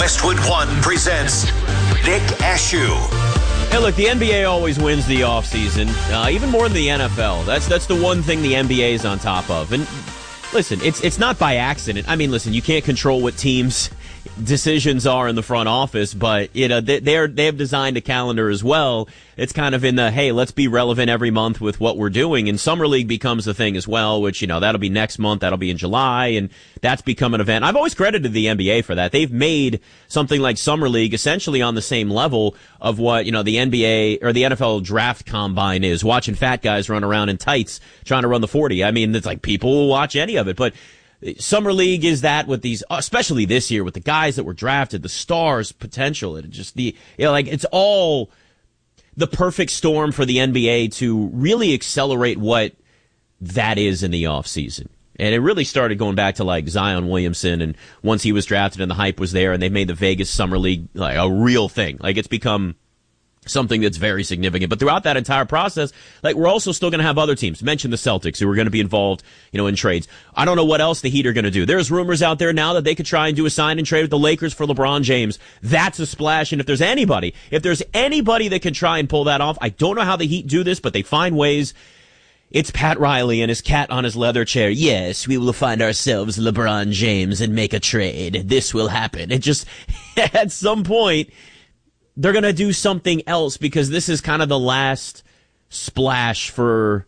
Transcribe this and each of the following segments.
Westwood One presents Nick Ashew. Hey, look, the NBA always wins the offseason, even more than the NFL. That's the one thing the NBA is on top of. And listen, it's not by accident. I mean, listen, you can't control what teams' decisions are in the front office, but they have designed a calendar as well. It's kind of in the, hey, let's be relevant every month with what we're doing. And Summer League becomes the thing as well, which, that'll be next month. That'll be in July. And that's become an event. I've always credited the NBA for that. They've made something like Summer League essentially on the same level of what, the NBA or the NFL draft combine is. Watching fat guys run around in tights trying to run the 40. I mean, it's like people will watch any of it, but Summer League is that with these, especially this year with the guys that were drafted, the stars potential, and just it's all the perfect storm for the NBA to really accelerate what that is in the offseason. And it really started going back to like Zion Williamson, and once he was drafted and the hype was there, and they made the Vegas Summer League like a real thing. Like it's become something that's very significant. But throughout that entire process, like we're also still going to have other teams. Mention the Celtics who are going to be involved, in trades. I don't know what else the Heat are going to do. There's rumors out there now that they could try and do a sign and trade with the Lakers for LeBron James. That's a splash. And if there's anybody that can try and pull that off, I don't know how the Heat do this, but they find ways. It's Pat Riley and his cat on his leather chair. Yes, we will find ourselves LeBron James and make a trade. This will happen. It just, at some point, they're going to do something else because this is kind of the last splash for,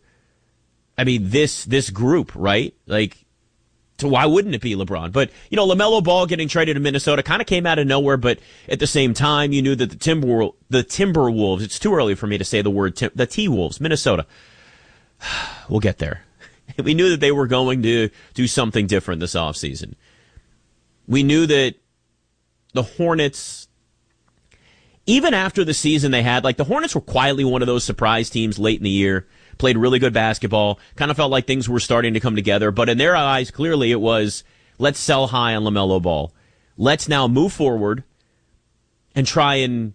this group, right? Like, so why wouldn't it be LeBron? But, LaMelo Ball getting traded to Minnesota kind of came out of nowhere, but at the same time, you knew that the Timberwolves, it's too early for me to say the word, the T-Wolves, Minnesota. We'll get there. We knew that they were going to do something different this offseason. We knew that the Hornets, even after the season they had, like the Hornets were quietly one of those surprise teams late in the year, played really good basketball, kind of felt like things were starting to come together. But in their eyes, clearly it was, let's sell high on LaMelo Ball. Let's now move forward and try and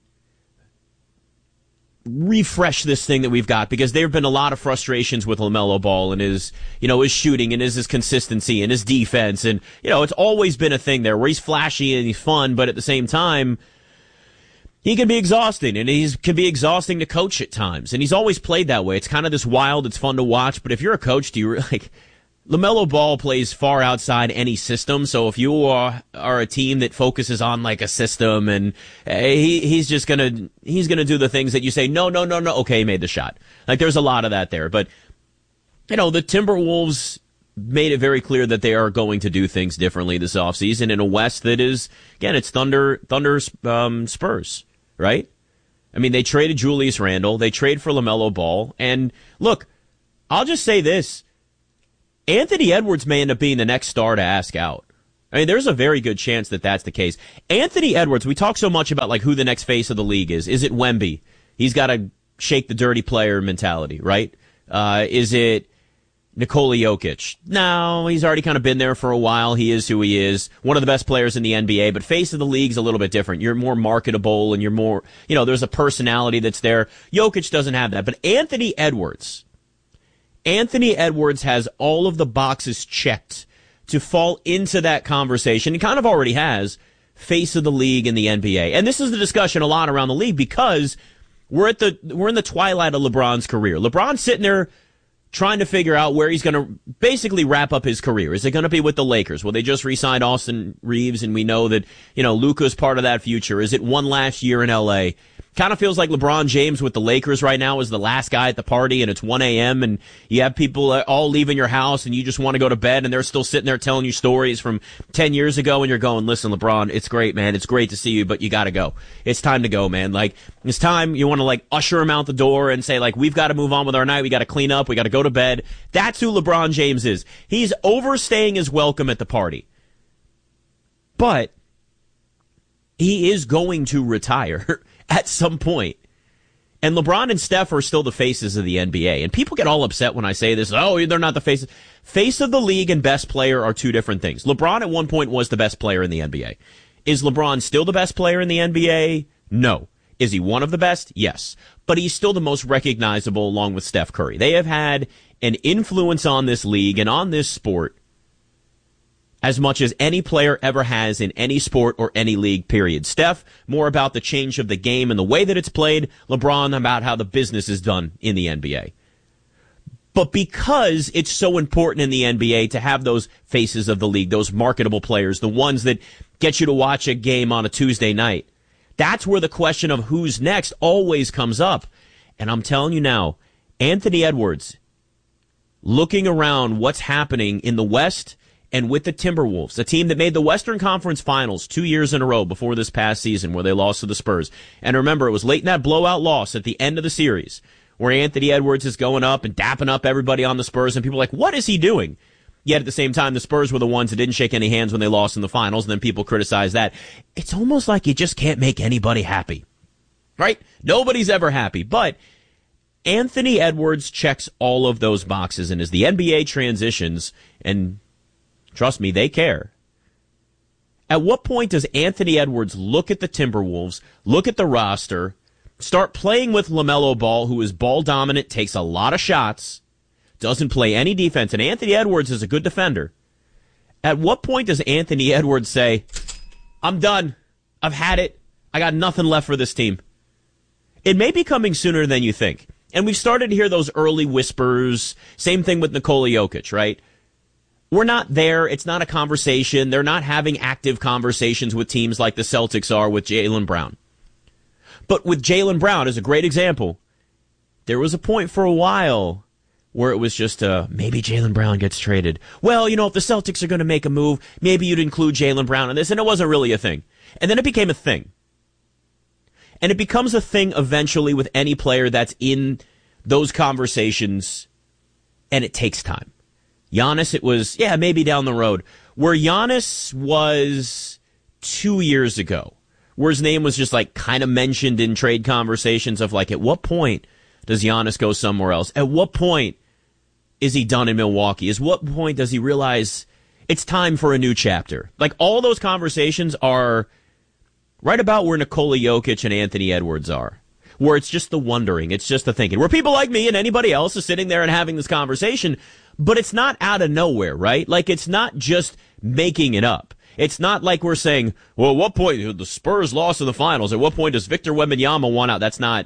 refresh this thing that we've got, because there have been a lot of frustrations with LaMelo Ball and his shooting and his consistency and his defense. And, it's always been a thing there where he's flashy and he's fun, but at the same time, he can be exhausting, and he can be exhausting to coach at times. And he's always played that way. It's kind of this wild, it's fun to watch. But if you're a coach, LaMelo Ball plays far outside any system. So if you are a team that focuses on like a system, and he's going to do the things that you say, no. Okay, he made the shot. Like there's a lot of that there. But, the Timberwolves made it very clear that they are going to do things differently this offseason in a West that is, again, it's Thunder, Spurs. Right? They traded Julius Randle. They trade for LaMelo Ball. And look, I'll just say this. Anthony Edwards may end up being the next star to ask out. There's a very good chance that that's the case. Anthony Edwards, we talk so much about like who the next face of the league is. Is it Wemby? He's got to shake the dirty player mentality, right? Is it Nikola Jokic? No, he's already kind of been there for a while. He is who he is. One of the best players in the NBA, but face of the league's a little bit different. You're more marketable and you're more, there's a personality that's there. Jokic doesn't have that. But Anthony Edwards has all of the boxes checked to fall into that conversation. He kind of already has face of the league in the NBA. And this is the discussion a lot around the league because we're in the twilight of LeBron's career. LeBron's sitting there trying to figure out where he's going to basically wrap up his career. Is it going to be with the Lakers? Well, they just re-signed Austin Reeves, and we know that, Luka's part of that future. Is it one last year in L.A.? Kind of feels like LeBron James with the Lakers right now is the last guy at the party, and it's 1 a.m., and you have people all leaving your house, and you just want to go to bed, and they're still sitting there telling you stories from 10 years ago, and you're going, listen, LeBron, it's great, man. It's great to see you, but you got to go. It's time to go, man. Like, it's time. You want to, like, usher him out the door and say, like, we've got to move on with our night. We got to clean up. We got to go to bed. That's who LeBron James is. He's overstaying his welcome at the party. But he is going to retire at some point. And LeBron and Steph are still the faces of the NBA. And people get all upset when I say this. Oh, they're not the faces. Face of the league and best player are two different things. LeBron at one point was the best player in the NBA. Is LeBron still the best player in the NBA? No. Is he one of the best? Yes. But he's still the most recognizable along with Steph Curry. They have had an influence on this league and on this sport as much as any player ever has in any sport or any league, period. Steph, more about the change of the game and the way that it's played. LeBron, about how the business is done in the NBA. But because it's so important in the NBA to have those faces of the league, those marketable players, the ones that get you to watch a game on a Tuesday night, that's where the question of who's next always comes up. And I'm telling you now, Anthony Edwards, looking around what's happening in the West and with the Timberwolves, a team that made the Western Conference Finals 2 years in a row before this past season where they lost to the Spurs. And remember, it was late in that blowout loss at the end of the series where Anthony Edwards is going up and dapping up everybody on the Spurs, and people are like, what is he doing? Yet at the same time, the Spurs were the ones that didn't shake any hands when they lost in the finals, and then people criticize that. It's almost like you just can't make anybody happy, right? Nobody's ever happy, but Anthony Edwards checks all of those boxes, and as the NBA transitions, and trust me, they care. At what point does Anthony Edwards look at the Timberwolves, look at the roster, start playing with LaMelo Ball, who is ball dominant, takes a lot of shots, doesn't play any defense, and Anthony Edwards is a good defender. At what point does Anthony Edwards say, I'm done, I've had it, I got nothing left for this team? It may be coming sooner than you think. And we've started to hear those early whispers. Same thing with Nikola Jokic, right? We're not there. It's not a conversation. They're not having active conversations with teams like the Celtics are with Jaylen Brown. But with Jaylen Brown as a great example, there was a point for a while where it was just maybe Jaylen Brown gets traded. Well, you know, if the Celtics are going to make a move, maybe you'd include Jaylen Brown in this. And it wasn't really a thing. And then it became a thing. And it becomes a thing eventually with any player that's in those conversations, and it takes time. Giannis, it was, maybe down the road. Where Giannis was 2 years ago, where his name was just like kind of mentioned in trade conversations of like, at what point does Giannis go somewhere else? At what point is he done in Milwaukee? At what point does he realize it's time for a new chapter? Like, all those conversations are right about where Nikola Jokic and Anthony Edwards are, where it's just the wondering, it's just the thinking, where people like me and anybody else is sitting there and having this conversation, but it's not out of nowhere, right? Like, it's not just making it up. It's not like we're saying, well, at what point the Spurs lost in the finals? At what point does Victor Wembanyama want out? That's not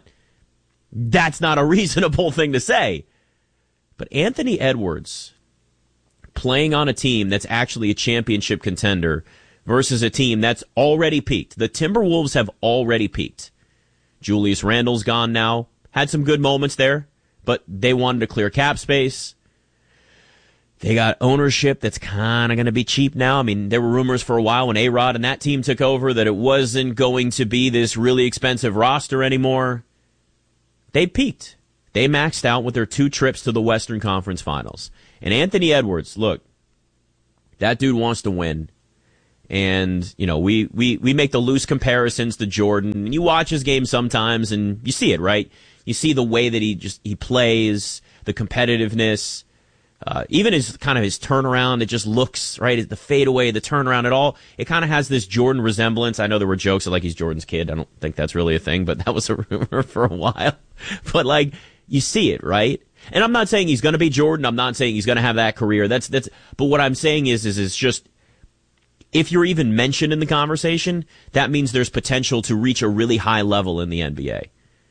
a reasonable thing to say. But Anthony Edwards playing on a team that's actually a championship contender versus a team that's already peaked. The Timberwolves have already peaked. Julius Randle's gone now. Had some good moments there, but they wanted to clear cap space. They got ownership that's kind of going to be cheap now. I mean, there were rumors for a while when A-Rod and that team took over that it wasn't going to be this really expensive roster anymore. They peaked. They maxed out with their 2 trips to the Western Conference Finals. And Anthony Edwards, look, that dude wants to win. And, you know, we make the loose comparisons to Jordan. You watch his game sometimes and you see it, right? You see the way that he plays, the competitiveness, even his turnaround. It just looks, right, the fadeaway, the turnaround, it kind of has this Jordan resemblance. I know there were jokes like he's Jordan's kid. I don't think that's really a thing, but that was a rumor for a while. But like, you see it, right? And I'm not saying he's going to be Jordan. I'm not saying he's going to have that career. But what I'm saying is it's just, if you're even mentioned in the conversation, that means there's potential to reach a really high level in the NBA.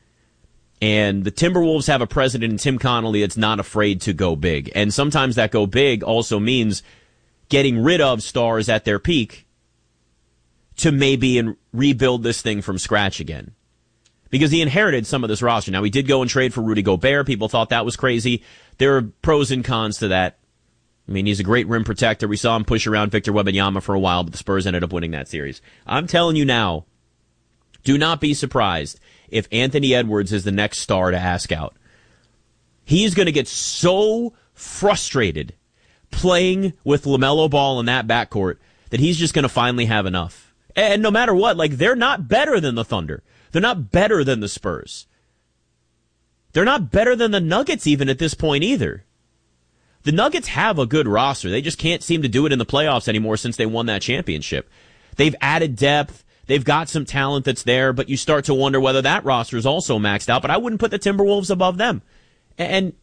And the Timberwolves have a president in Tim Connolly that's not afraid to go big. And sometimes that go big also means getting rid of stars at their peak to maybe rebuild this thing from scratch again. Because he inherited some of this roster. Now, he did go and trade for Rudy Gobert. People thought that was crazy. There are pros and cons to that. I mean, he's a great rim protector. We saw him push around Victor Wembanyama for a while, but the Spurs ended up winning that series. I'm telling you now, do not be surprised if Anthony Edwards is the next star to ask out. He's going to get so frustrated playing with LaMelo Ball in that backcourt that he's just going to finally have enough. And no matter what, like, they're not better than the Thunder. They're not better than the Spurs. They're not better than the Nuggets even at this point either. The Nuggets have a good roster. They just can't seem to do it in the playoffs anymore since they won that championship. They've added depth. They've got some talent that's there, but you start to wonder whether that roster is also maxed out. But I wouldn't put the Timberwolves above them. And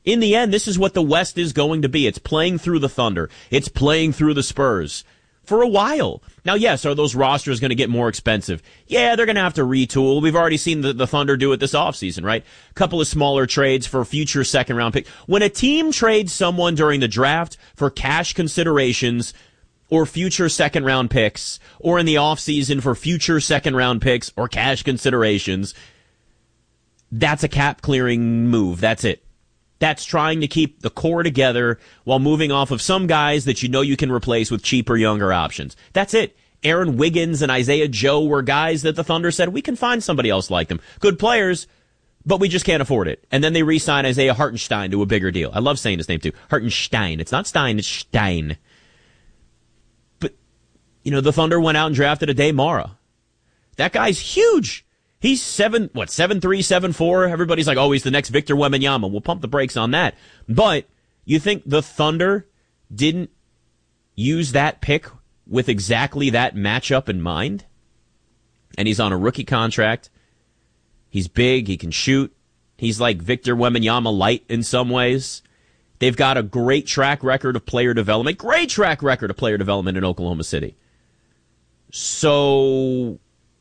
In the end, this is what the West is going to be. It's playing through the Thunder. It's playing through the Spurs for a while. Now, yes, are those rosters going to get more expensive? Yeah, they're going to have to retool. We've already seen the Thunder do it this offseason, right? A couple of smaller trades for future second-round picks. When a team trades someone during the draft for cash considerations or future second-round picks, or in the offseason for future second-round picks or cash considerations, that's a cap-clearing move. That's it. That's trying to keep the core together while moving off of some guys that you know you can replace with cheaper, younger options. That's it. Aaron Wiggins and Isaiah Joe were guys that the Thunder said, we can find somebody else like them. Good players, but we just can't afford it. And then they re-sign Isaiah Hartenstein to a bigger deal. I love saying his name too. Hartenstein. It's not Stein, it's Stein. But, the Thunder went out and drafted Ade Mara. That guy's huge. He's 7'3", 7'4". Everybody's like, oh, he's the next Victor Wembanyama. We'll pump the brakes on that. But you think the Thunder didn't use that pick with exactly that matchup in mind? And he's on a rookie contract. He's big. He can shoot. He's like Victor Wembanyama light in some ways. They've got a great track record of player development. Great track record of player development in Oklahoma City. So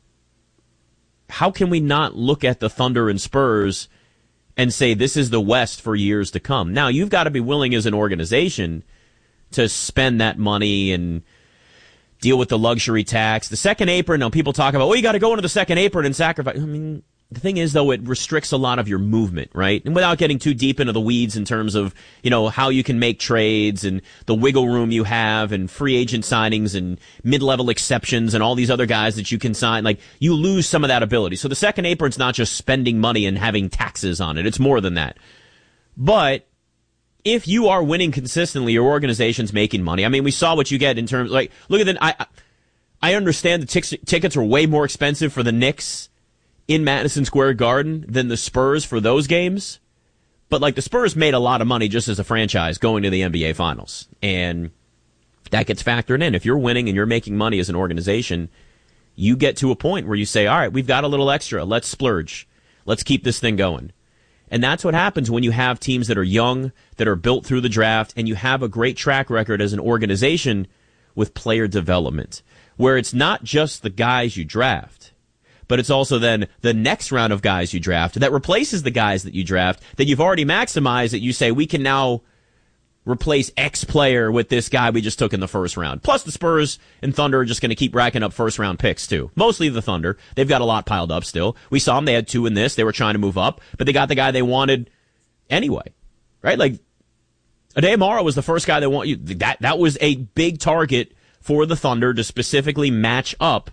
how can we not look at the Thunder and Spurs and say this is the West for years to come? Now, you've got to be willing as an organization to spend that money and deal with the luxury tax. The second apron, now people talk about, you got to go into the second apron and sacrifice. I mean, the thing is, though, it restricts a lot of your movement, right? And without getting too deep into the weeds in terms of, how you can make trades and the wiggle room you have and free agent signings and mid-level exceptions and all these other guys that you can sign, like, you lose some of that ability. So the second apron's not just spending money and having taxes on it. It's more than that. But if you are winning consistently, your organization's making money. I mean, we saw what you get in terms, like, look at I understand the tickets are way more expensive for the Knicks in Madison Square Garden than the Spurs for those games. But, like, the Spurs made a lot of money just as a franchise going to the NBA Finals. And that gets factored in. If you're winning and you're making money as an organization, you get to a point where you say, all right, we've got a little extra. Let's splurge. Let's keep this thing going. And that's what happens when you have teams that are young, that are built through the draft, and you have a great track record as an organization with player development, where it's not just the guys you draft, but it's also then the next round of guys you draft that replaces the guys that you draft that you've already maximized, that you say, we can now replace X player with this guy we just took in the first round. Plus the Spurs and Thunder are just going to keep racking up first round picks too. Mostly the Thunder. They've got a lot piled up still. We saw them. They had 2 in this. They were trying to move up, but they got the guy they wanted anyway. Right? Like, Ade Mara was the first guy they want you. That was a big target for the Thunder to specifically match up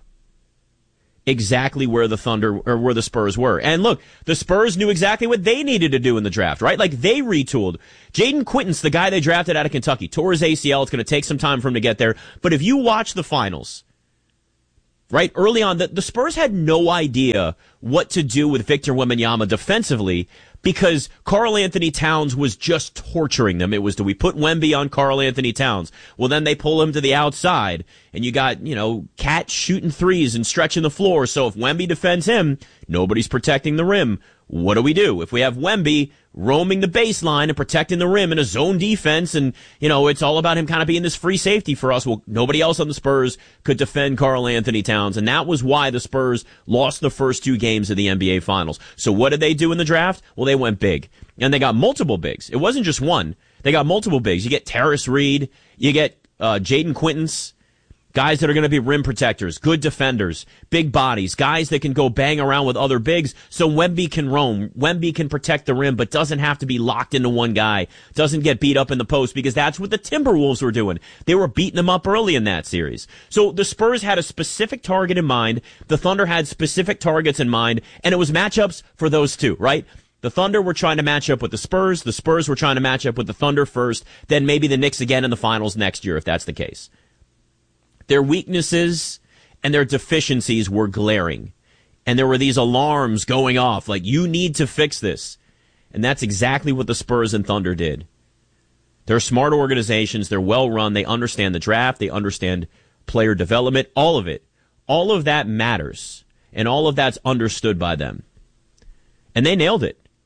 exactly where the Thunder or where the Spurs were. And look, the Spurs knew exactly what they needed to do in the draft, right? Like, they retooled. Jaden Quinton's the guy they drafted out of Kentucky. Tore his ACL. It's going to take some time for him to get there. But if you watch the finals, right, early on, the Spurs had no idea what to do with Victor Wembanyama defensively because Karl Anthony Towns was just torturing them. It was, do we put Wemby on Karl Anthony Towns? Well, then they pull him to the outside, and you got, Cat shooting threes and stretching the floor. So if Wemby defends him, nobody's protecting the rim. What do? If we have Wemby roaming the baseline and protecting the rim in a zone defense, and, it's all about him kind of being this free safety for us, well, nobody else on the Spurs could defend Karl Anthony Towns, and that was why the Spurs lost the first 2 games of the NBA Finals. So what did they do in the draft? Well, they went big, and they got multiple bigs. It wasn't just one. They got multiple bigs. You get Terrace Reed, you get Jaden Quinton's, guys that are going to be rim protectors, good defenders, big bodies, guys that can go bang around with other bigs so Wemby can roam. Wemby can protect the rim, but doesn't have to be locked into one guy, doesn't get beat up in the post, because that's what the Timberwolves were doing. They were beating them up early in that series. So the Spurs had a specific target in mind. The Thunder had specific targets in mind, and it was matchups for those two, right? The Thunder were trying to match up with the Spurs were trying to match up with the Thunder first, then maybe the Knicks again in the finals next year if that's the case. Their weaknesses and their deficiencies were glaring. And there were these alarms going off, like, you need to fix this. And that's exactly what the Spurs and Thunder did. They're smart organizations. They're well run. They understand the draft. They understand player development. All of it. All of that matters. And all of that's understood by them. And they nailed it.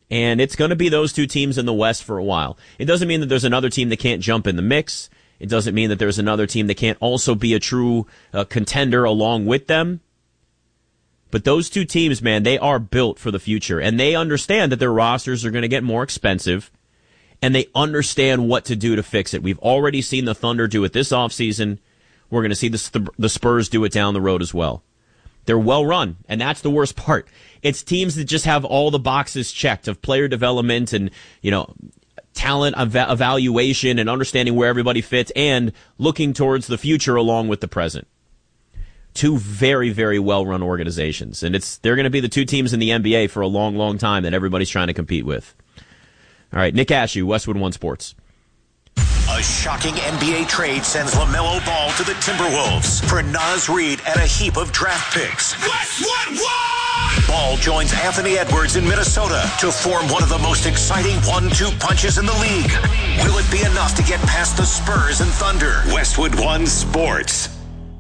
And it's going to be those two teams in the West for a while. It doesn't mean that there's another team that can't jump in the mix. It doesn't mean that there's another team that can't also be a true contender along with them. But those two teams, man, they are built for the future. And they understand that their rosters are going to get more expensive. And they understand what to do to fix it. We've already seen the Thunder do it this offseason. We're going to see the Spurs do it down the road as well. They're well run, and that's the worst part. It's teams that just have all the boxes checked of player development and, talent evaluation and understanding where everybody fits and looking towards the future along with the present. Two very, very well-run organizations, and they're going to be the two teams in the NBA for a long, long time that everybody's trying to compete with. All right, Nick Ashew, Westwood One Sports. A shocking NBA trade sends LaMelo Ball to the Timberwolves for Naz Reid and a heap of draft picks. Westwood One! Ball joins Anthony Edwards in Minnesota to form one of the most exciting 1-2 punches in the league. Will it be enough to get past the Spurs and Thunder? Westwood One Sports.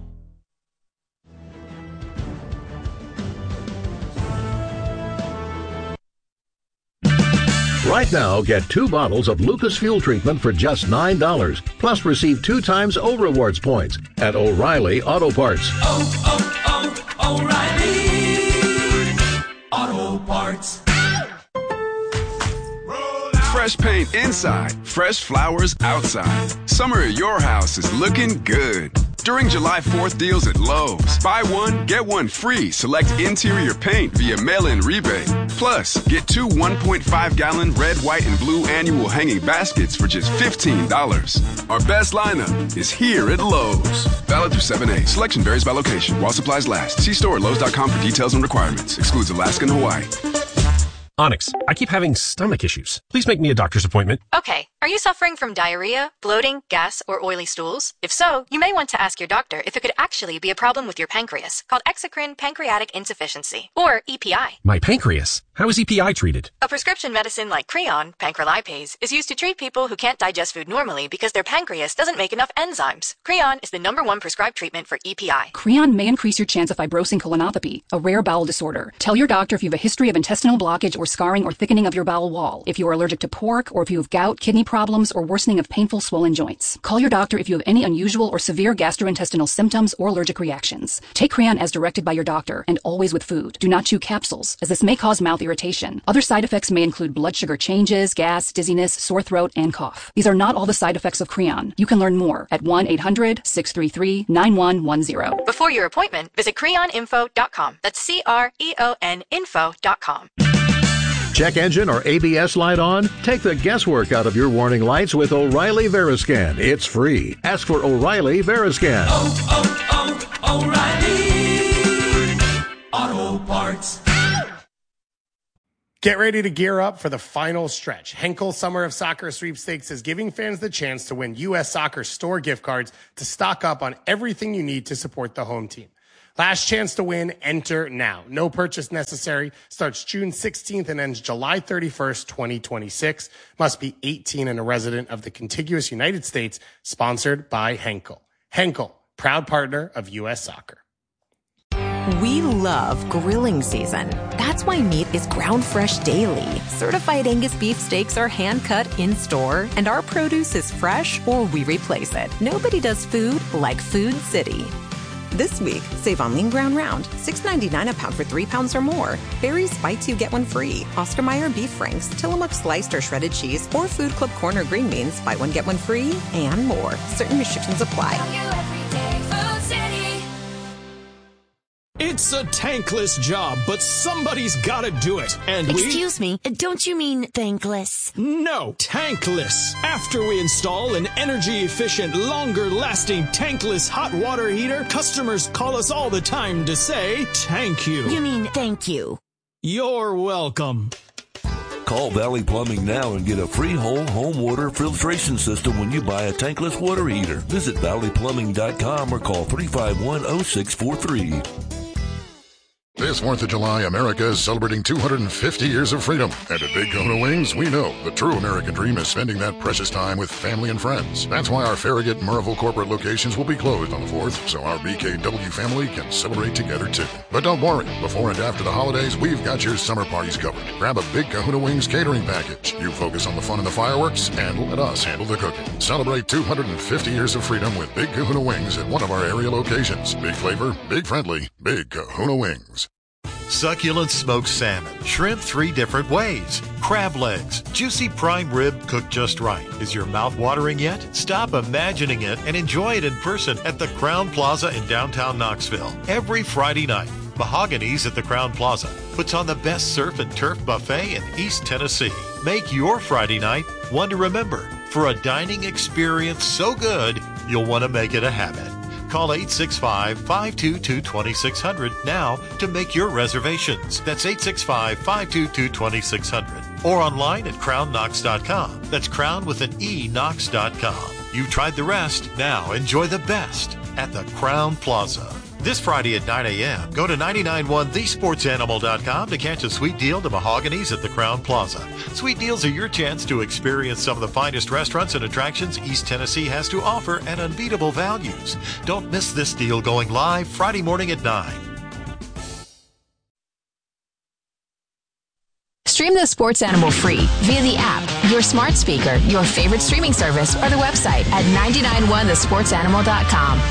Right now, get 2 bottles of Lucas Fuel Treatment for just $9. Plus, receive 2 times O-Rewards points at O'Reilly Auto Parts. O'Reilly Auto Parts. Fresh paint inside, fresh flowers outside. Summer at your house is looking good. During July 4th deals at Lowe's, buy one, get one free. Select interior paint via mail-in rebate. Plus, get 2 1.5-gallon red, white, and blue annual hanging baskets for just $15. Our best lineup is here at Lowe's. Valid through 7/8. Selection varies by location. While supplies last. See store at Lowe's.com for details and requirements. Excludes Alaska and Hawaii. Onyx, I keep having stomach issues. Please make me a doctor's appointment. Okay. Are you suffering from diarrhea, bloating, gas, or oily stools? If so, you may want to ask your doctor if it could actually be a problem with your pancreas, called exocrine pancreatic insufficiency, or EPI. My pancreas? How is EPI treated? A prescription medicine like Creon, pancrelipase, is used to treat people who can't digest food normally because their pancreas doesn't make enough enzymes. Creon is the #1 prescribed treatment for EPI. Creon may increase your chance of fibrosing colonopathy, a rare bowel disorder. Tell your doctor if you have a history of intestinal blockage or scarring or thickening of your bowel wall, if you are allergic to pork, or if you have gout, kidney problems, or worsening of painful swollen joints. Call your doctor if you have any unusual or severe gastrointestinal symptoms or allergic reactions. Take Creon as directed by your doctor, and always with food. Do not chew capsules, as this may cause mouth irritation. Other side effects may include blood sugar changes, gas, dizziness, sore throat, and cough. These are not all the side effects of Creon. You can learn more at 1-800-633-9110. Before your appointment, visit creoninfo.com. That's CREON info.com. Check engine or ABS light on? Take the guesswork out of your warning lights with O'Reilly Veriscan. It's free. Ask for O'Reilly Veriscan. O'Reilly Auto Parts. Get ready to gear up for the final stretch. Henkel Summer of Soccer Sweepstakes is giving fans the chance to win U.S. Soccer store gift cards to stock up on everything you need to support the home team. Last chance to win, enter now. No purchase necessary. Starts June 16th and ends July 31st, 2026. Must be 18 and a resident of the contiguous United States. Sponsored by Henkel. Henkel, proud partner of U.S. Soccer. We love grilling season. That's why meat is ground fresh daily. Certified Angus beef steaks are hand cut in store, and our produce is fresh or we replace it. Nobody does food like Food City. This week, save on lean ground round, $6.99 a pound for 3 pounds or more. Barry's Bites You Get One Free. Oscar Mayer Beef Franks, Tillamook Sliced or Shredded Cheese, or Food Club Corner Green Beans. Buy one, get one free, and more. Certain restrictions apply. It's a tankless job, but somebody's gotta do it. And Excuse me, don't you mean thankless? No, tankless. After we install an energy-efficient, longer-lasting tankless hot water heater, customers call us all the time to say, thank you. You mean thank you. You're welcome. Call Valley Plumbing now and get a free whole home water filtration system when you buy a tankless water heater. Visit valleyplumbing.com or call 351-0643. This 4th of July, America is celebrating 250 years of freedom. And at Big Kahuna Wings, we know the true American dream is spending that precious time with family and friends. That's why our Farragut and Murrayville corporate locations will be closed on the 4th, so our BKW family can celebrate together too. But don't worry, before and after the holidays, we've got your summer parties covered. Grab a Big Kahuna Wings catering package. You focus on the fun and the fireworks, and let us handle the cooking. Celebrate 250 years of freedom with Big Kahuna Wings at one of our area locations. Big flavor, big friendly, Big Kahuna Wings. Succulent smoked salmon, shrimp 3 different ways, crab legs, juicy prime rib cooked just right. Is your mouth watering yet? Stop imagining it and enjoy it in person at the Crown Plaza in downtown Knoxville. Every Friday night, Mahogany's at the Crown Plaza puts on the best surf and turf buffet in East Tennessee. Make your Friday night one to remember for a dining experience so good you'll want to make it a habit. Call 865-522-2600 now to make your reservations. That's 865-522-2600. Or online at crownknox.com. That's crown with an E, knox.com. You've tried the rest. Now enjoy the best at the Crown Plaza. This Friday at 9 a.m., go to 991thesportsanimal.com to catch a sweet deal to Mahogany's at the Crown Plaza. Sweet deals are your chance to experience some of the finest restaurants and attractions East Tennessee has to offer at unbeatable values. Don't miss this deal going live Friday morning at 9. Stream the Sports Animal free via the app, your smart speaker, your favorite streaming service, or the website at 991thesportsanimal.com.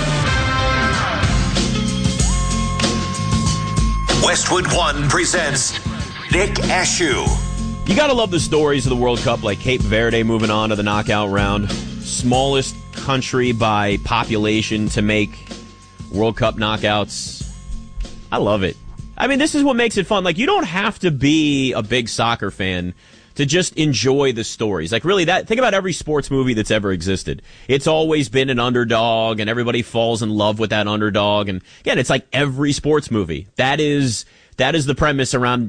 Westwood One presents Nick Ashew. You got to love the stories of the World Cup, like Cape Verde moving on to the knockout round. Smallest country by population to make World Cup knockouts. I love it. I mean, this is what makes it fun. Like, you don't have to be a big soccer fan to just enjoy the stories. Like, really, think about every sports movie that's ever existed. It's always been an underdog, and everybody falls in love with that underdog. And again, it's like every sports movie. That is the premise around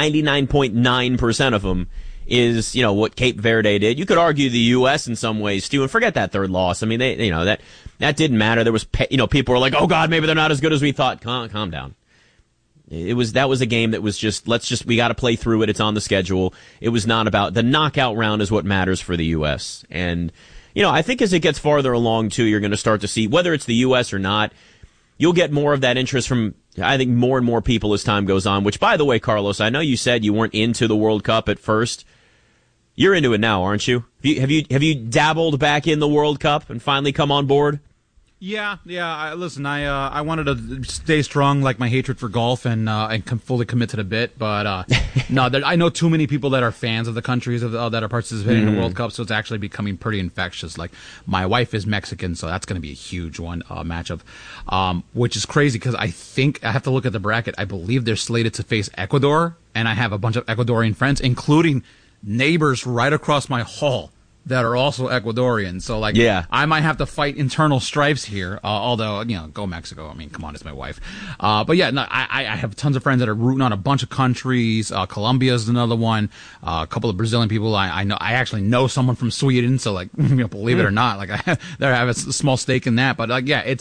99.9% of them is, what Cape Verde did. You could argue the U.S. in some ways, too, and forget that third loss. I mean, that didn't matter. There was, people were like, oh, God, maybe they're not as good as we thought. Calm down. That was a game that was just, we got to play through it. It's on the schedule. It was not about, the knockout round is what matters for the U.S. And, I think as it gets farther along, too, you're going to start to see, whether it's the U.S. or not, you'll get more of that interest from, I think, more and more people as time goes on, which, by the way, Carlos, I know you said you weren't into the World Cup at first. You're into it now, aren't you? Have you dabbled back in the World Cup and finally come on board? Yeah. Listen, I wanted to stay strong, like my hatred for golf, and fully commit to the bit. But no, I know too many people that are fans of the countries that are participating in the World Cup, so it's actually becoming pretty infectious. Like, my wife is Mexican, so that's going to be a huge matchup, which is crazy because I think I have to look at the bracket. I believe they're slated to face Ecuador, and I have a bunch of Ecuadorian friends, including neighbors right across my hall that are also Ecuadorian. So, I might have to fight internal strifes here, although, go Mexico. I mean, come on, it's my wife. But yeah, no, I have tons of friends that are rooting on a bunch of countries. Colombia is another one. A couple of Brazilian people I know. I actually know someone from Sweden, so, believe it or not, I have a small stake in that. But,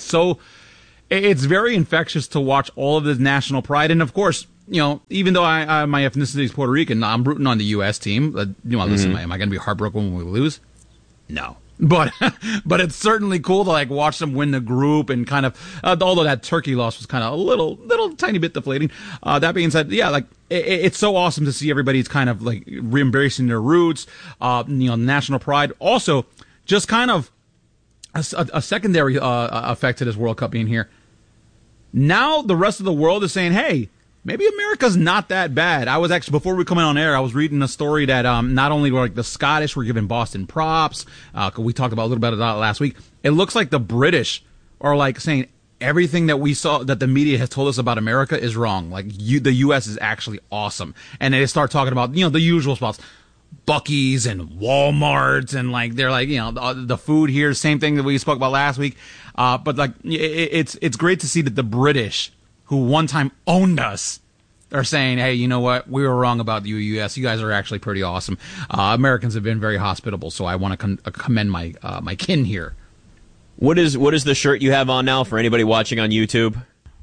it's very infectious to watch all of the national pride. And, of course, even though my ethnicity is Puerto Rican, I'm rooting on the U.S. team. Listen, am I going to be heartbroken when we lose? No. But it's certainly cool to watch them win the group and kind of, although that Turkey loss was kind of a little tiny bit deflating. That being said, it's so awesome to see everybody's kind of re-embracing their roots, national pride. Also, just kind of a secondary effect to this World Cup being here. Now the rest of the world is saying, hey, maybe America's not that bad. I was actually, before we come in on air, I was reading a story that not only were the Scottish were giving Boston props, we talked about a little bit of that last week. It looks like the British are saying everything that we saw, that the media has told us about America is wrong. The U.S. is actually awesome. And they start talking about, the usual spots. Buc-ee's and Walmart's and they're the food here, same thing that we spoke about last week. But it's great to see that the British, who one time owned us, are saying, hey, you know what? We were wrong about the U.S. You guys are actually pretty awesome. Americans have been very hospitable, so I want to commend my kin here. What is the shirt you have on now for anybody watching on YouTube?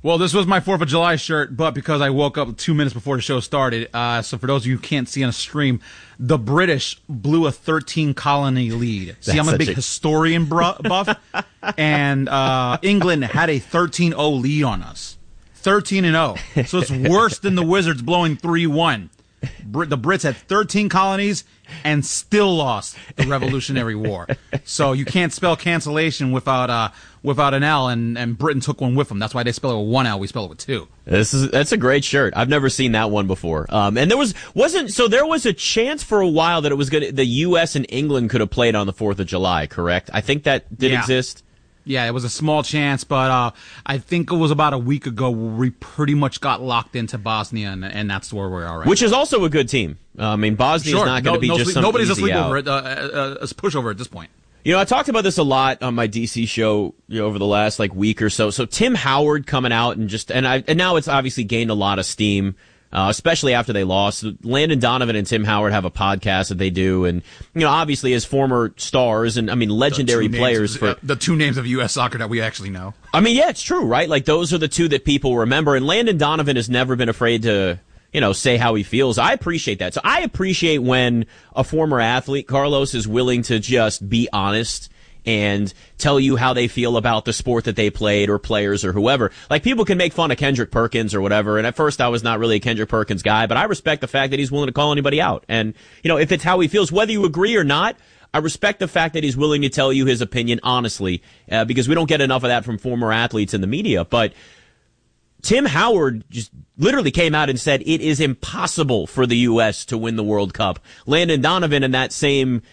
Well, this was my 4th of July shirt, but because I woke up 2 minutes before the show started, so for those of you who can't see on a stream, the British blew a 13-colony lead. See, I'm a big historian buff, and England had a 13-0 lead on us. 13-0. So it's worse than the Wizards blowing 3-1. The Brits had 13 colonies and still lost the Revolutionary War. So you can't spell cancellation without an L, and Britain took one with them. That's why they spell it with one L. We spell it with two. That's a great shirt. I've never seen that one before. And there was a chance for a while that it was good. The U.S. and England could have played on the 4th of July, correct? I think that did exist. Yeah, it was a small chance, but I think it was about a week ago we pretty much got locked into Bosnia, and that's where we are right Which now. is also a good team. I mean, Bosnia's not going to be just some nobody's easy asleep out. over it, a pushover at this point. You know, I talked about this a lot on my DC show, over the last week or so. So Tim Howard coming out and now it's obviously gained a lot of steam. Especially after they lost. Landon Donovan and Tim Howard have a podcast that they do, and obviously as former stars and legendary players for the two names of U.S. soccer that we actually know. I mean, yeah, it's true, right? Like those are the two that people remember, and Landon Donovan has never been afraid to say how he feels. I appreciate that. So I appreciate when a former athlete, Carlos, is willing to just be honest and tell you how they feel about the sport that they played or players or whoever. Like, people can make fun of Kendrick Perkins or whatever, and at first I was not really a Kendrick Perkins guy, but I respect the fact that he's willing to call anybody out. And, if it's how he feels, whether you agree or not, I respect the fact that he's willing to tell you his opinion honestly, because we don't get enough of that from former athletes in the media. But Tim Howard just literally came out and said it is impossible for the U.S. to win the World Cup. Landon Donovan in that same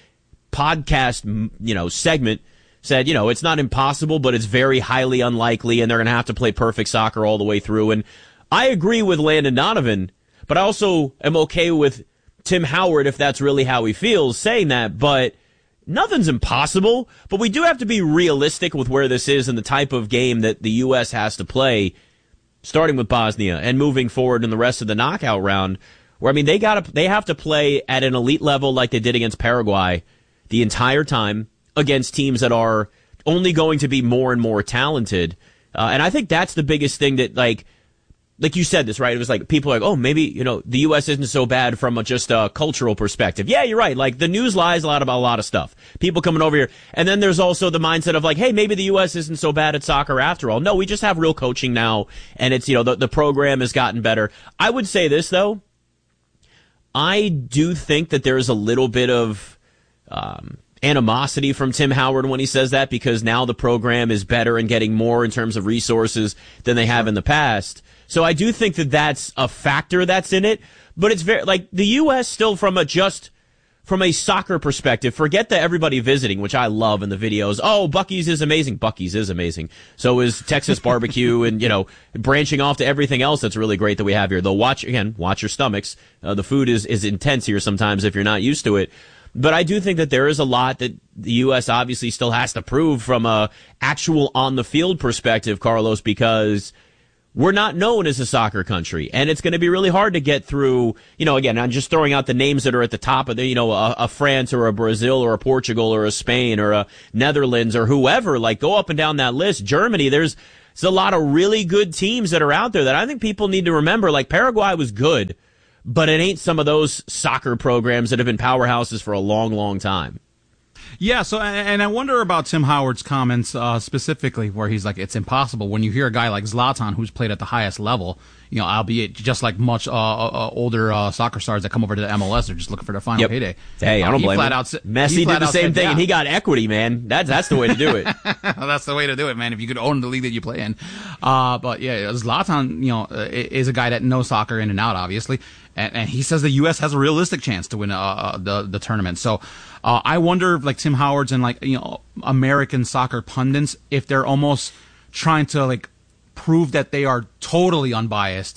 podcast, segment said, it's not impossible, but it's very highly unlikely, and they're going to have to play perfect soccer all the way through. And I agree with Landon Donovan, but I also am okay with Tim Howard, if that's really how he feels, saying that. But nothing's impossible, but we do have to be realistic with where this is and the type of game that the U.S. has to play, starting with Bosnia and moving forward in the rest of the knockout round, where, they have to play at an elite level like they did against Paraguay the entire time against teams that are only going to be more and more talented. And I think that's the biggest thing that, like you said this, right? It was like, people are like, oh, maybe, the U.S. isn't so bad from just a cultural perspective. Yeah, you're right. Like, the news lies a lot about a lot of stuff. People coming over here. And then there's also the mindset of like, hey, maybe the U.S. isn't so bad at soccer after all. No, we just have real coaching now. And it's, the program has gotten better. I would say this, though. I do think that there is a little bit of animosity from Tim Howard when he says that, because now the program is better and getting more in terms of resources than they have in the past. So I do think that that's a factor that's in it, but it's very, like, the U.S. still from a soccer perspective, forget the everybody visiting, which I love in the videos. Oh, Buc-ee's is amazing. Buc-ee's is amazing. So is Texas barbecue and, branching off to everything else that's really great that we have here. Though watch your stomachs. The food is intense here sometimes if you're not used to it. But I do think that there is a lot that the U.S. obviously still has to prove from a actual on-the-field perspective, Carlos, because we're not known as a soccer country, and it's going to be really hard to get through, again, I'm just throwing out the names that are at the top of the, a France or a Brazil or a Portugal or a Spain or a Netherlands or whoever. Like, go up and down that list. Germany, there's a lot of really good teams that are out there that I think people need to remember. Like, Paraguay was good, but it ain't some of those soccer programs that have been powerhouses for a long, long time. Yeah, so, and I wonder about Tim Howard's comments specifically, where he's like, it's impossible. When you hear a guy like Zlatan, who's played at the highest level, albeit just like much older soccer stars that come over to the MLS, they're just looking for their final payday. Hey, I don't blame him. Messi did the same thing, and he got equity, man. That's the way to do it. That's the way to do it, man, if you could own the league that you play in. But yeah, Zlatan, is a guy that knows soccer in and out, obviously. And he says the U.S. has a realistic chance to win the tournament. So I wonder if, like, Tim Howard's and, like, American soccer pundits, if they're almost trying to, like, prove that they are totally unbiased